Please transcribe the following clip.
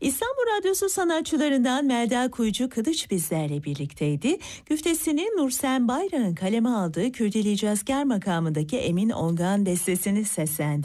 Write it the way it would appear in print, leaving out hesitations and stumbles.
İstanbul Radyosu sanatçılarından Melda Kuyucu Kılıç bizlerle birlikteydi. Güftesini Nursen Bayrak'ın kaleme aldığı Kürdeleyeceğiz makamındaki Emin Ongan bestesini seslendirdi.